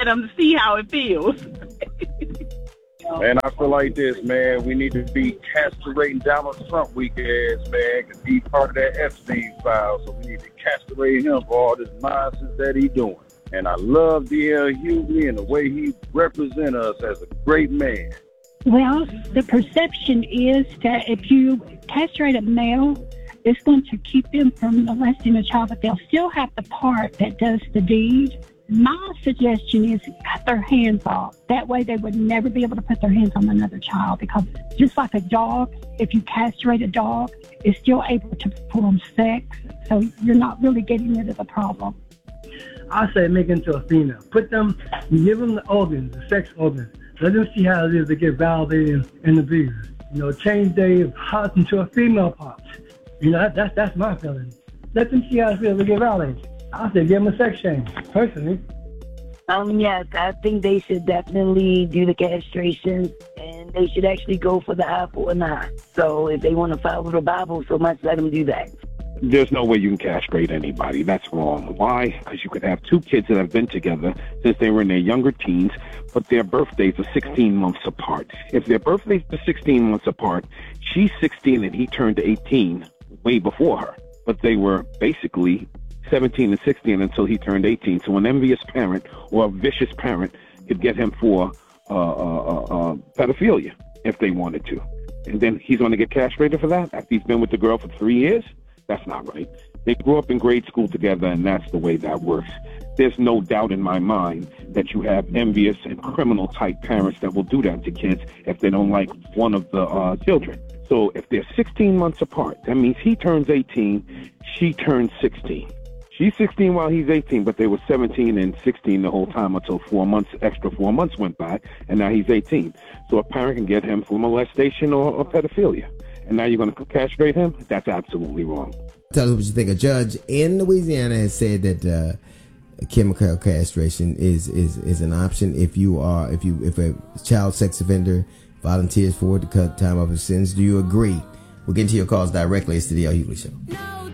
him to see how it feels. Man, I feel like this, man. We need to be castrating Donald Trump weak ass, man, because he's part of that Epstein file. So we need to castrate him for all this nonsense that he's doing. And I love D.L. Hughley and the way he represents us as a great man. Well, the perception is that if you castrate a male, it's going to keep them from molesting a child, but they'll still have the part that does the deed. My suggestion is cut their hands off. That way they would never be able to put their hands on another child, because just like a dog, if you castrate a dog, it's still able to perform sex. So you're not really getting rid of the problem. I say make it into a female. Give them the organs, the sex organs. Let them see how it is to get validated and abused. Change their heart into a female part. That's my feeling. Let them see how it feels to get validated. I say give them a sex change, personally. Yes, I think they should definitely do the castration, and they should actually go for the eye for an eye. So if they want to follow the Bible so much, let them do that. There's no way you can castrate anybody. That's wrong. Why? Because you could have two kids that have been together since they were in their younger teens, but their birthdays are 16 months apart. If their birthdays are 16 months apart, she's 16 and he turned 18 way before her. But they were basically 17 and 16 until he turned 18. So an envious parent or a vicious parent could get him for pedophilia if they wanted to. And then he's going to get castrated for that after he's been with the girl for 3 years? That's not right. They grew up in grade school together, and that's the way that works. There's no doubt in my mind that you have envious and criminal-type parents that will do that to kids if they don't like one of the children. So if they're 16 months apart, that means he turns 18, she turns 16. She's 16 while he's 18, but they were 17 and 16 the whole time until 4 months went by, and now he's 18. So a parent can get him for molestation or pedophilia. And now you're going to castrate him? That's absolutely wrong. Tell us what you think. A judge in Louisiana has said that chemical castration is an option if a child sex offender volunteers for it to cut time off his sentence. Do you agree? We'll get into your calls directly. It's the D.L. Hughley Show.